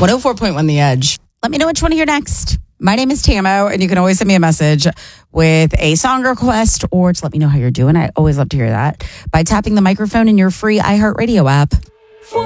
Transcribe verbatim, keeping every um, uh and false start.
one oh four point one The Edge. Let me know which one to hear next. My name is Tamo, and you can always send me a message with a song request or to let me know how you're doing. I always love to hear that by tapping the microphone in your free iHeartRadio app.